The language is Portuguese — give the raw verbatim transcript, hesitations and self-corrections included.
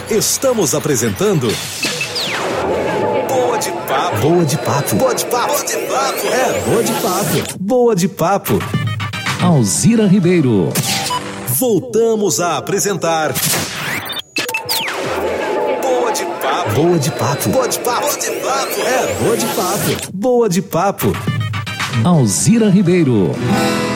Estamos apresentando Boa de Papo. Boa de Papo. Boa de Papo. Boa de Papo. É, Boa de Papo. Boa de Papo. Alzira Ribeiro. Voltamos a apresentar Boa de Papo. Boa de Papo. Boa de Papo. Boa de Papo. É, Boa de Papo. Boa de Papo. Alzira Ribeiro.